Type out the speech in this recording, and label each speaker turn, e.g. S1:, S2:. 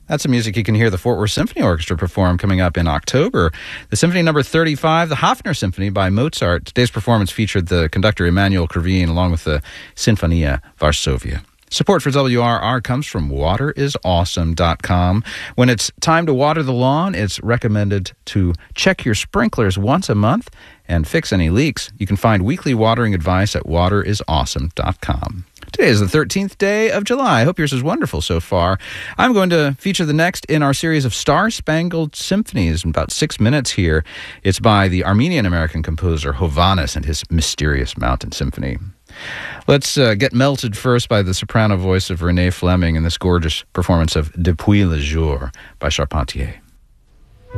S1: That's the music you can hear the Fort Worth Symphony Orchestra perform coming up in October. The Symphony Number 35, the Hafner Symphony by Mozart. Today's performance featured the conductor Emanuel Krivine along with the Sinfonia Varsovia. Support for WRR comes from waterisawesome.com. When it's time to water the lawn, it's recommended to check your sprinklers once a month and fix any leaks. You can find weekly watering advice at waterisawesome.com. Today is the 13th day of July. I hope yours is wonderful so far. I'm going to feature the next in our series of Star-Spangled Symphonies in about 6 minutes here. It's by the Armenian-American composer Hovhannes and his Mysterious Mountain Symphony. Let's get melted first by the soprano voice of Renee Fleming in this gorgeous performance of Depuis le Jour by Charpentier.